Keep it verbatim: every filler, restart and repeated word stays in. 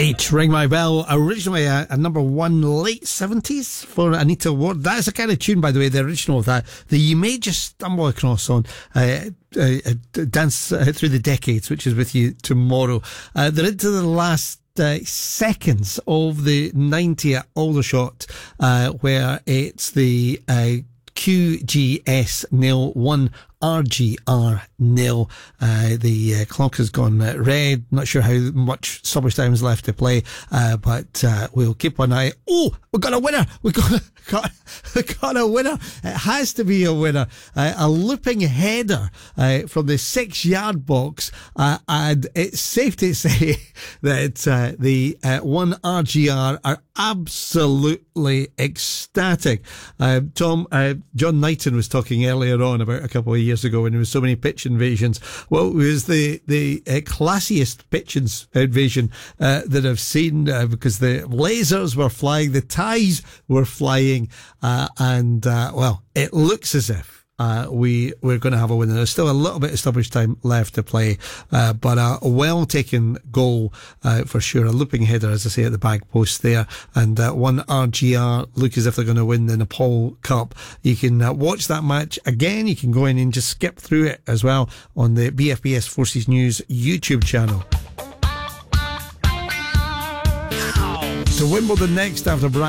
H, Ring My Bell, originally a, a number one late seventies for Anita Ward. That is a kind of tune, by the way, the original of that, that you may just stumble across on uh, uh, uh, Dance uh, Through the Decades, which is with you tomorrow. Uh, they're into the last Uh, seconds of the ninety at Aldershot, uh, where it's the uh, Q G S nil one R G R nil. Uh, the uh, clock has gone uh, red. Not sure how much stoppage time is left to play, uh, but uh, we'll keep an eye. Oh, we've got a winner! We've got, got, got a winner! It has to be a winner. Uh, a looping header uh, from the six-yard box, uh, and it's safe to say that uh, the uh, one R G R are absolutely ecstatic. Uh, Tom, uh, John Knighton was talking earlier on about a couple of years ago when there was so many pitch invasions. Well, it was the the uh, classiest pitch invasion uh, that I've seen, uh, because the lasers were flying, the ties were flying, uh, and uh, well, it looks as if Uh, we, we're going to have a winner. There's still a little bit of stoppage time left to play, uh, but a, a well-taken goal, uh, for sure. A looping header, as I say, at the back post there. And, uh, one R G R look as if they're going to win the Nepal Cup. You can uh, watch that match again. You can go in and just skip through it as well on the B F B S Forces News YouTube channel. To Wimbledon next after Brian.